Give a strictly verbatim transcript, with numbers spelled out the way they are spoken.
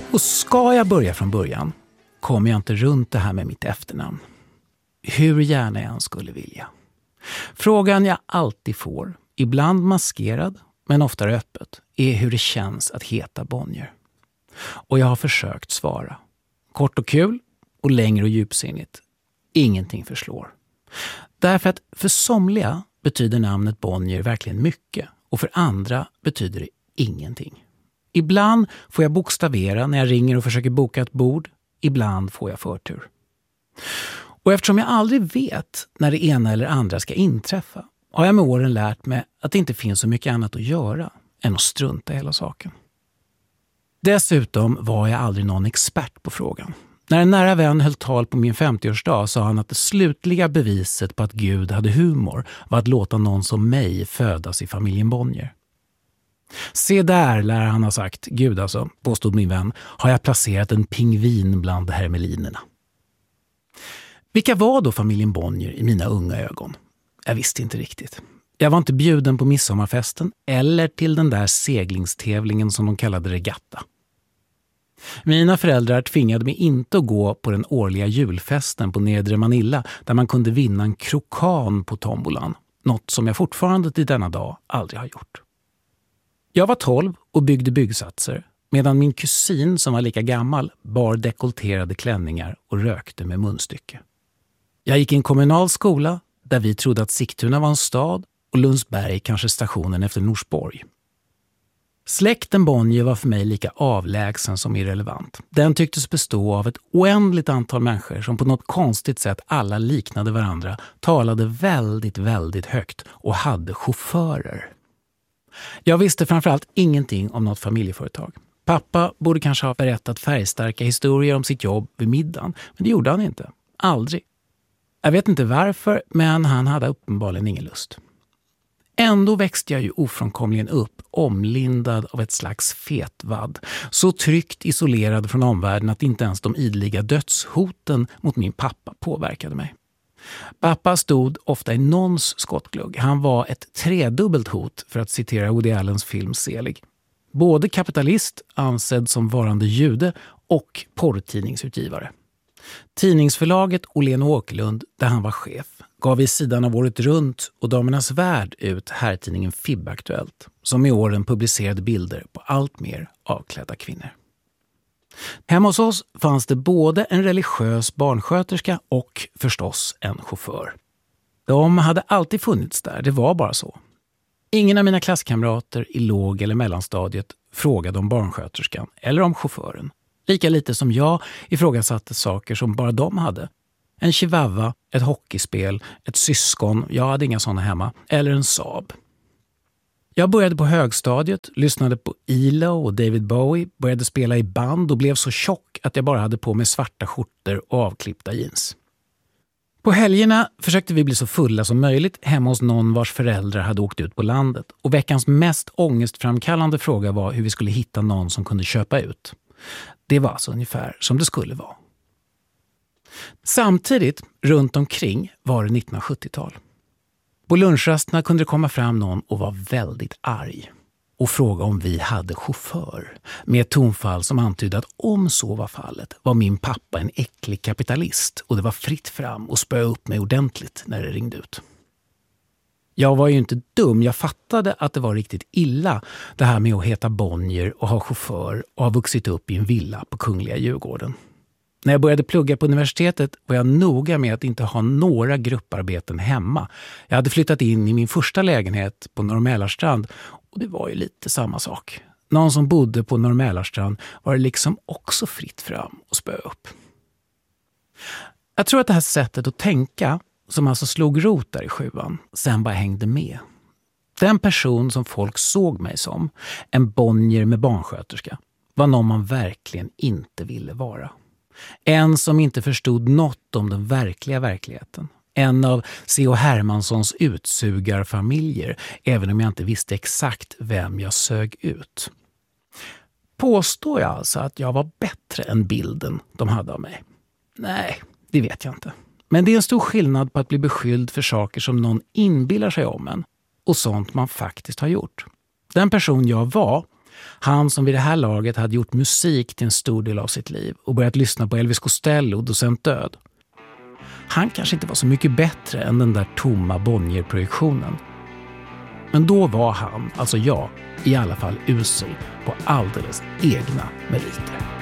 Och ska jag börja från början kommer jag inte runt det här med mitt efternamn. Hur gärna jag än skulle vilja. Frågan jag alltid får, ibland maskerad men oftare öppet, är hur det känns att heta Bonnier. Och jag har försökt svara. Kort och kul och längre och djupsinnigt. Ingenting förslår. Därför att för somliga betyder namnet Bonnier verkligen mycket och för andra betyder det ingenting. Ibland får jag bokstavera när jag ringer och försöker boka ett bord. Ibland får jag förtur. Och eftersom jag aldrig vet när det ena eller andra ska inträffa har jag med åren lärt mig att det inte finns så mycket annat att göra än att strunta i hela saken. Dessutom var jag aldrig någon expert på frågan. När en nära vän höll tal på min femtioårsdag sa han att det slutliga beviset på att Gud hade humor var att låta någon som mig födas i familjen Bonnier. Se där, lär han ha sagt, Gud alltså, påstod min vän, har jag placerat en pingvin bland hermelinerna. Vilka var då familjen Bonnier i mina unga ögon? Jag visste inte riktigt. Jag var inte bjuden på midsommarfesten eller till den där seglingstävlingen som de kallade regatta. Mina föräldrar tvingade mig inte att gå på den årliga julfesten på Nedre Manila där man kunde vinna en krokan på tombolan, något som jag fortfarande till denna dag aldrig har gjort. Jag var tolv och byggde byggsatser medan min kusin som var lika gammal bar dekolterade klänningar och rökte med munstycke. Jag gick i en kommunal skola där vi trodde att Sigtuna var en stad och Lundsberg kanske stationen efter Norsborg. Släkten Bonnier var för mig lika avlägsen som irrelevant. Den tycktes bestå av ett oändligt antal människor som på något konstigt sätt alla liknade varandra, talade väldigt, väldigt högt och hade chaufförer. Jag visste framförallt ingenting om något familjeföretag. Pappa borde kanske ha berättat färgstarka historier om sitt jobb vid middagen, men det gjorde han inte. Aldrig. Jag vet inte varför, men han hade uppenbarligen ingen lust. Ändå växte jag ju ofrånkomligen upp, omlindad av ett slags fetvadd. Så tryggt isolerad från omvärlden att inte ens de idliga dödshoten mot min pappa påverkade mig. Pappa stod ofta i någons skottglugg. Han var ett tredubbelt hot, för att citera Woody Allens film Selig. Både kapitalist, ansedd som varande jude, och porrtidningsutgivare. Tidningsförlaget Åhlén och Åkerlund, där han var chef, gav i sidan av Året runt och Damernas Värld ut herrtidningen Fibbaktuellt, som i åren publicerade bilder på allt mer avklädda kvinnor. Hemma hos oss fanns det både en religiös barnsköterska och förstås en chaufför. De hade alltid funnits där, det var bara så. Ingen av mina klasskamrater i låg- eller mellanstadiet frågade om barnsköterskan eller om chauffören. Lika lite som jag ifrågasatte saker som bara de hade. En chihuahua, ett hockeyspel, ett syskon, jag hade inga sådana hemma, eller en Saab. Jag började på högstadiet, lyssnade på E L O och David Bowie, började spela i band och blev så tjock att jag bara hade på mig svarta skjortor och avklippta jeans. På helgerna försökte vi bli så fulla som möjligt hemma hos någon vars föräldrar hade åkt ut på landet. Och veckans mest ångestframkallande fråga var hur vi skulle hitta någon som kunde köpa ut. Det var alltså ungefär som det skulle vara. Samtidigt, runt omkring, var det nittonhundrasjuttiotal. På lunchrasterna kunde det komma fram någon och var väldigt arg. Och fråga om vi hade chaufför. Med ett tonfall som antydde att om så var fallet var min pappa en äcklig kapitalist. Och det var fritt fram och spöa upp mig ordentligt när det ringde ut. Jag var ju inte dum, jag fattade att det var riktigt illa det här med att heta Bonnier och ha chaufför och ha vuxit upp i en villa på Kungliga Djurgården. När jag började plugga på universitetet var jag noga med att inte ha några grupparbeten hemma. Jag hade flyttat in i min första lägenhet på Norr Mälarstrand och det var ju lite samma sak. Någon som bodde på Norr Mälarstrand var det liksom också fritt fram och spö upp. Jag tror att det här sättet att tänka, som alltså slog rot där i sjuan, sen bara hängde med. Den person som folk såg mig som, en Bonnier med barnsköterska, var någon man verkligen inte ville vara. En som inte förstod något om den verkliga verkligheten. En av C H Hermanssons utsugarfamiljer, även om jag inte visste exakt vem jag sög ut. Påstår jag alltså att jag var bättre än bilden de hade av mig? Nej, det vet jag inte. Men det är en stor skillnad på att bli beskylld för saker som någon inbillar sig om en och sånt man faktiskt har gjort. Den person jag var Han som vid det här laget hade gjort musik till en stor del av sitt liv och börjat lyssna på Elvis Costello och Docent Död. Han kanske inte var så mycket bättre än den där tomma Bonnier-projektionen. Men då var han, alltså jag, i alla fall usel på alldeles egna meriter.